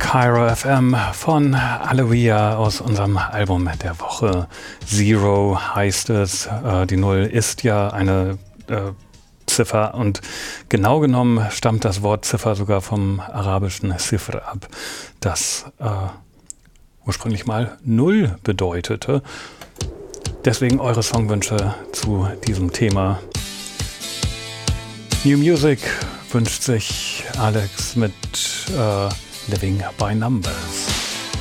Cairo FM von Aloia aus unserem Album der Woche. Zero heißt es. Die Null ist ja eine Ziffer und genau genommen stammt das Wort Ziffer sogar vom arabischen Sifr ab, das ursprünglich mal Null bedeutete. Deswegen eure Songwünsche zu diesem Thema. New Music wünscht sich Alex mit Living by Numbers.